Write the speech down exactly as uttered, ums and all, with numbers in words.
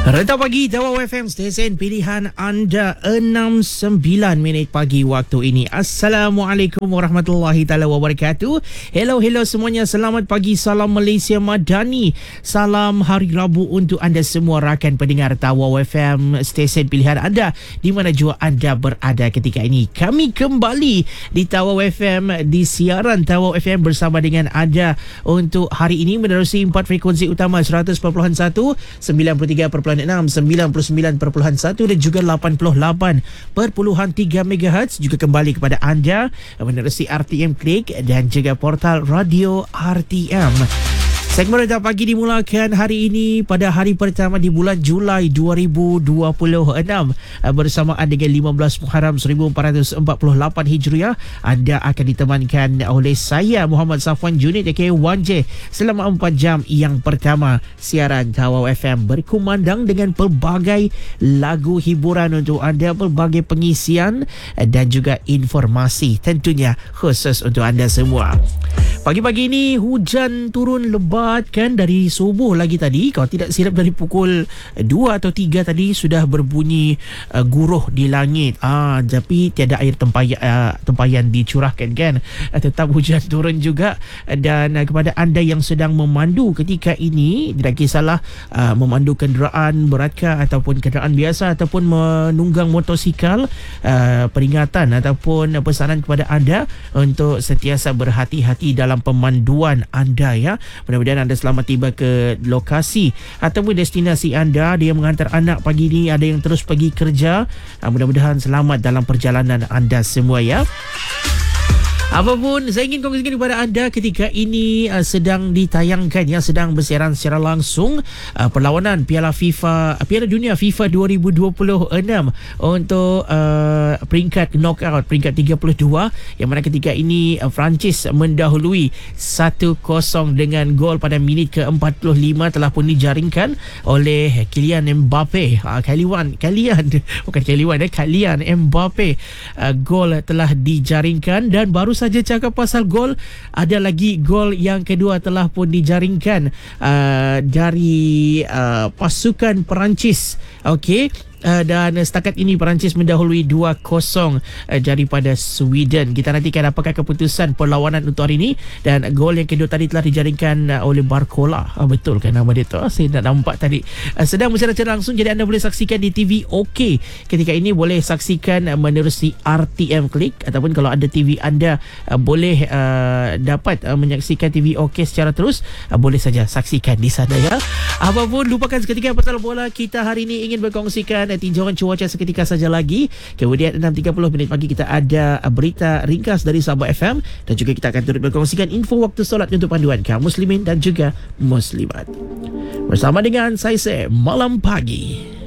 Rentang pagi Tawau F M, stesen pilihan anda. Enam sembilan minit pagi waktu ini. Assalamualaikum warahmatullahi taala wabarakatuh. Hello hello semuanya, selamat pagi. Salam Malaysia Madani. Salam hari Rabu untuk anda semua rakan pendengar Tawau F M, stesen pilihan anda di mana jua anda berada ketika ini. Kami kembali di Tawau F M, di siaran Tawau F M bersama dengan anda untuk hari ini menerusi empat frekuensi utama seratus perpuluhan satu, sembilan puluh tiga perpuluhan enam, sembilan puluh sembilan perpuluhan satu dan juga lapan puluh lapan perpuluhan tiga megahertz. Juga kembali kepada anda menerusi R T M Klik dan juga portal Radio R T M. Segmen Rentang Pagi dimulakan hari ini pada hari pertama di bulan Julai dua ribu dua puluh enam bersamaan dengan lima belas Muharram seribu empat ratus empat puluh lapan Hijriah. Anda akan ditemankan oleh saya Muhammad Safwan Junid aka wan J selama empat jam yang pertama. Siaran Tawau F M berkumandang dengan pelbagai lagu hiburan untuk anda, pelbagai pengisian dan juga informasi tentunya khusus untuk anda semua. Pagi-pagi ini hujan turun lebat kan dari subuh lagi tadi. Kalau tidak silap dari pukul dua atau tiga tadi sudah berbunyi uh, guruh di langit. Ah, tapi tiada air tempayan, uh, tempayan dicurahkan kan. Uh, tetap hujan turun juga. Dan uh, kepada anda yang sedang memandu ketika ini, tidak kisahlah uh, memandu kenderaan beratkah ataupun kenderaan biasa ataupun menunggang motosikal, uh, peringatan ataupun pesanan kepada anda untuk sentiasa berhati-hati dalam pemanduan anda ya. Mudah-mudahan anda selamat tiba ke lokasi ataupun destinasi anda. Ada yang mengantar anak pagi ni, ada yang terus pergi kerja. Mudah-mudahan selamat dalam perjalanan anda semua ya. Apapun saya ingin kongsikan kepada anda ketika ini uh, sedang ditayangkan ya, sedang bersiaran secara langsung uh, perlawanan Piala FIFA, Piala Dunia FIFA dua ribu dua puluh enam untuk uh, peringkat knockout, peringkat tiga puluh dua, yang mana ketika ini uh, Perancis mendahului satu kosong dengan gol pada minit ke empat puluh lima telah pun dijaringkan oleh Kylian Mbappe. Uh, Kylian, Kylian bukan Kylian eh, Kylian Mbappe. Uh, gol telah dijaringkan dan baru saja cakap pasal gol, ada lagi gol yang kedua telah pun dijaringkan uh, dari uh, pasukan Perancis. Okey. Uh, dan setakat ini Perancis mendahului dua kosong uh, daripada Sweden. Kita nantikan apakah keputusan perlawanan untuk hari ini. Dan gol yang kedua tadi telah dijaringkan uh, oleh Barcola. uh, Betul kan nama dia tu? Uh, saya nak nampak tadi uh, sedang bersiaran secara langsung. Jadi anda boleh saksikan di T V OK ketika ini. Boleh saksikan uh, menerusi R T M Klik, ataupun kalau ada T V anda uh, boleh uh, dapat uh, menyaksikan T V OK secara terus, uh, boleh saja saksikan di sana ya. Apapun, lupakan seketika pasal bola. Kita hari ini ingin berkongsikan tinjauan cuaca seketika saja lagi. Kemudian enam tiga puluh minit pagi kita ada berita ringkas dari Sabah F M, dan juga kita akan turut berkongsikan info waktu solat untuk panduan kaum muslimin dan juga muslimat. Bersama dengan saya, Malam Pagi.